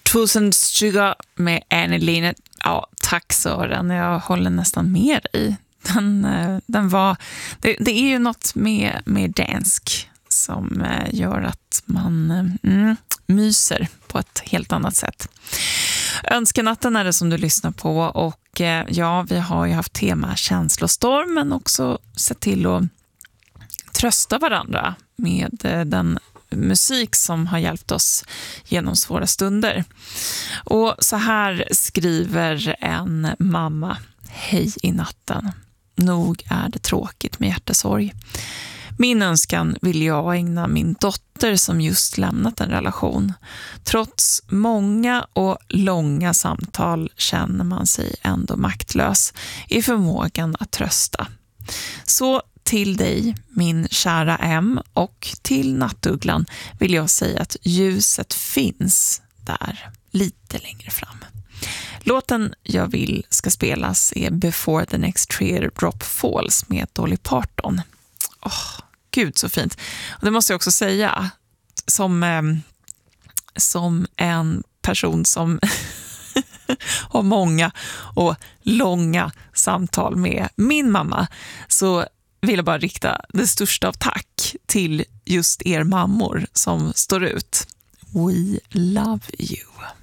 1000 Sugar med Annie Linnet. Ja, tack Sören. Jag håller nästan med i. Den var... Det är ju något med dansk som gör att man myser på ett helt annat sätt. Önskenatten är det som du lyssnar på, och ja, vi har ju haft tema känslostorm, men också sett till att trösta varandra med den musik som har hjälpt oss genom svåra stunder. Och så här skriver en mamma: hej i natten. Nog är det tråkigt med hjärtesorg. Min önskan vill jag ägna min dotter som just lämnat en relation. Trots många och långa samtal känner man sig ändå maktlös i förmågan att trösta. Så till dig, min kära M, och till nattugglan vill jag säga att ljuset finns där lite längre fram. Låten jag vill ska spelas är Before the Next Teardrop Falls med Dolly Parton. Gud så fint. Och det måste jag också säga som en person som har många och långa samtal med min mamma, så vill jag bara rikta det största av tack till just er mammor som står ut. We love you.